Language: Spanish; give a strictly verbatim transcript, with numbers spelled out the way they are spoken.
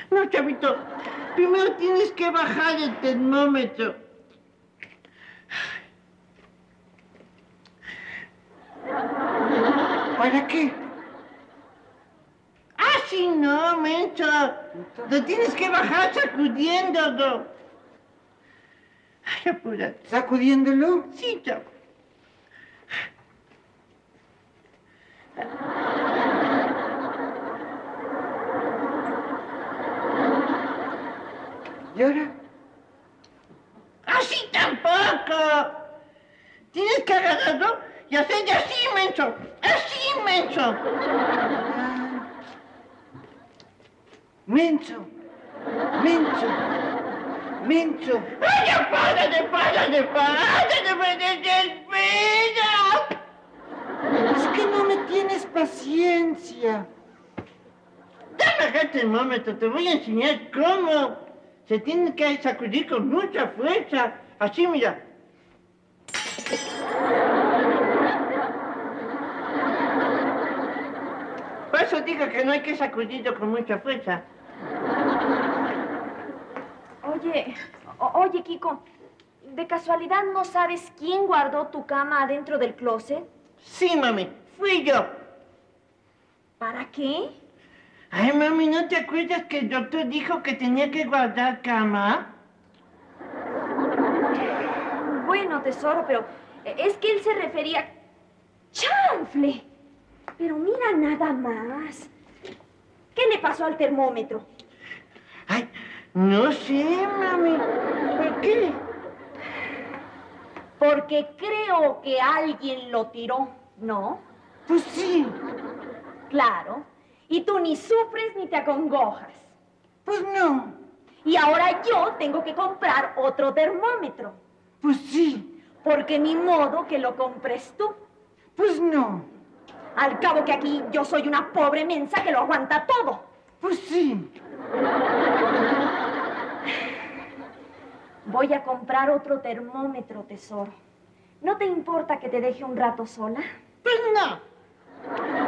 No, chavito. Primero tienes que bajar el termómetro. ¿Para qué? ¡Ah, sí, no, menso! Lo tienes que bajar sacudiéndolo. Ay, apúrate. ¿Sacudiéndolo? Sí, chavo. ¿Y ahora? ¡Así tampoco! Tienes que agarrarlo y hacerle así, menso. ¡Así, menso! Ah. Menso. Menso. Menso. ¡Ay, ya párale, párale, párale! ¡Me desespera! Es que no me tienes paciencia. Dame acá el termómetro, te voy a enseñar cómo. Se tiene que sacudir con mucha fuerza. Así, mira. Por eso digo que no hay que sacudirlo con mucha fuerza. Oye, o- oye, Kiko, ¿de casualidad no sabes quién guardó tu cama adentro del closet? Sí, mami, fui yo. ¿Para qué? Ay, mami, ¿no te acuerdas que el doctor dijo que tenía que guardar cama? Bueno, tesoro, pero es que él se refería... ¡Chanfle! Pero mira nada más. ¿Qué le pasó al termómetro? Ay, no sé, mami. ¿Por qué? Porque creo que alguien lo tiró, ¿no? Pues sí. Claro. Y tú ni sufres ni te acongojas. Pues no. Y ahora yo tengo que comprar otro termómetro. Pues sí. Porque ni modo que lo compres tú. Pues no. Al cabo que aquí yo soy una pobre mensa que lo aguanta todo. Pues sí. Voy a comprar otro termómetro, tesoro. ¿No te importa que te deje un rato sola? Pues no.